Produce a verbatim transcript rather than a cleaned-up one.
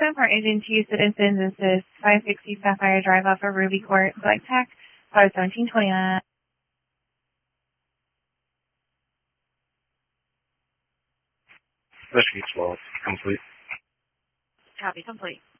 system for agent two citizens. This is five sixty Sapphire Drive off of Ruby Court, Black Tac, five seventeen twenty-nine. Rescue twelve, complete. Copy, complete.